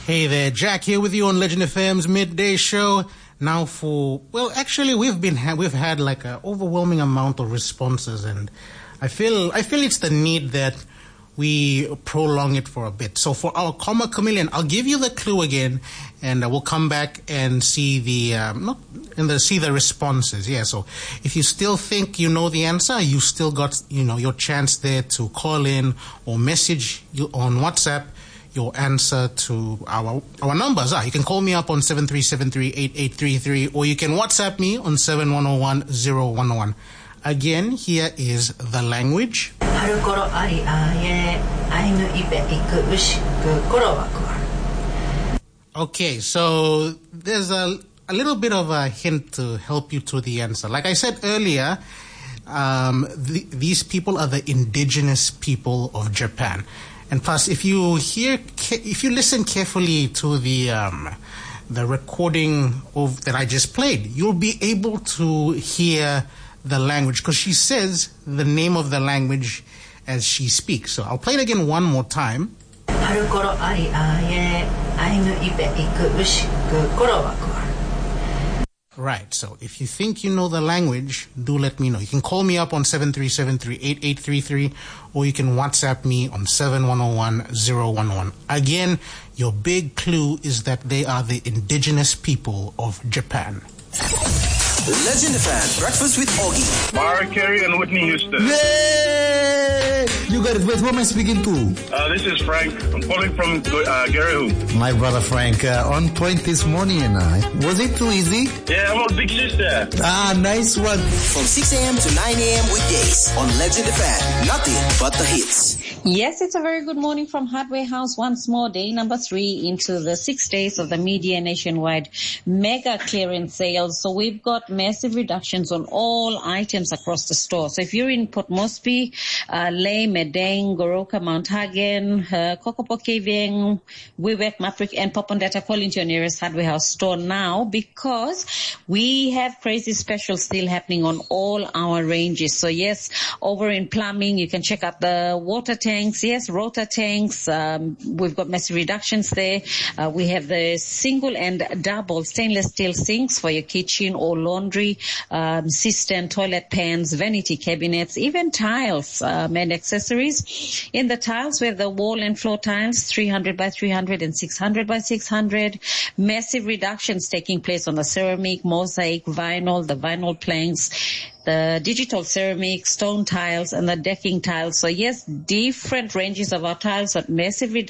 Hey there, Jack here with you on Legend FM's midday show. Now actually we've had like an overwhelming amount of responses, and I feel it's the need that we prolong it for a bit. So for our Comma Chameleon, I'll give you the clue again, and we'll come back and see see the responses. Yeah. So if you still think you know the answer, you still got your chance there to call in or message you on WhatsApp your answer to our numbers. You can call me up on 73738833, or you can WhatsApp me on 7101-011. Again, here is the language. Okay, so there's a little bit of a hint to help you to the answer. Like I said earlier, these people are the indigenous people of Japan. And plus, if you listen carefully to the recording that I just played, you'll be able to hear the language, because she says the name of the language as she speaks. So I'll play it again one more time. Right, so if you think you know the language, do let me know. You can call me up on 73738833, or you can WhatsApp me on 7101-011. Again, your big clue is that they are the indigenous people of Japan. Legend FM, Breakfast with Augie. Mariah Carey and Whitney Houston. Yay! You got it. Wait, who am I speaking to? This is Frank. I'm calling from Gary. My brother Frank, on point this morning. Was it too easy? Yeah, I'm a big sister. Nice one. From 6 a.m. to 9 a.m. weekdays on Legend FM. Nothing but the hits. Yes, it's a very good morning from Hardware House. Once more, day number 3 into the 6 days of the Media Nationwide mega clearance sales. So we've got massive reductions on all items across the store. So if you're in Port Moresby, Ley, Medang, Goroka, Mount Hagen, Kokopo, Keving, Wewak, Maprik, and Popondetta, call into your nearest Hardware House store now, because we have crazy specials still happening on all our ranges. So yes, over in plumbing, you can check out the water tanks. Yes, rota tanks. We've got massive reductions there. We have the single and double stainless steel sinks for your kitchen or laundry, cistern, toilet pans, vanity cabinets, even tiles, and accessories. In the tiles, we have the wall and floor tiles, 300 by 300 and 600 by 600. Massive reductions taking place on the ceramic, mosaic, vinyl, the vinyl planks, the digital ceramic, stone tiles, and the decking tiles. So yes, different ranges of our tiles, but massive reductions